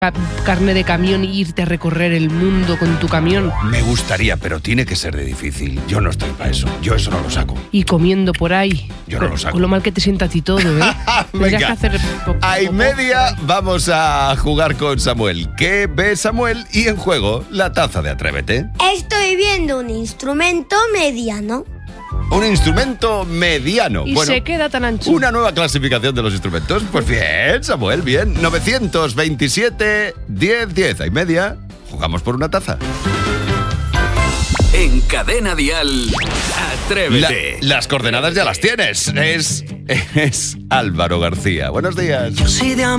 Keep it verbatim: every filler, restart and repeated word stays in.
carne de camión e irte a recorrer el mundo con tu camión. Me gustaría, pero tiene que ser de difícil. Yo no estoy para eso. Yo eso no lo saco. Y comiendo por ahí. Yo no lo saco. Con lo mal que te sienta a ti todo, ¿eh? Tendrías que hacer po- A y po- media vamos a jugar con Samuel. ¿Qué ve Samuel? Y en juego, la taza de Atrévete. Estoy viendo un instrumento mediano. Un instrumento mediano. Y bueno, se queda tan ancho. una nueva clasificación de los instrumentos. Pues bien, Samuel, bien. novecientos veintisiete, diez, diez. A y media, jugamos por una taza. En Cadena Dial, Atrévete. La- las coordenadas ya las tienes. Es, es Álvaro García. Buenos días. Sí, de